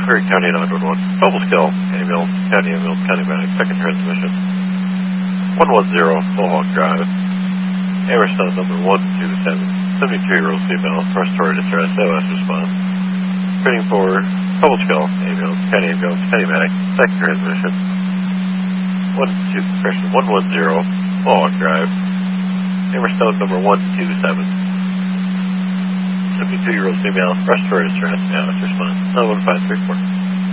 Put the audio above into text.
Curry County 911. Double skill, ambulance, county medic, second transmission. 110, Mohawk Drive. Amherstone number 127. 72-year-old female, respiratory distress, SOS response. Screening for double skill, ambulance, county medic, second transmission. 110, Mohawk Drive. Amherstone number 127. 72-year-old female, respiratory distress, SOS response. 91534.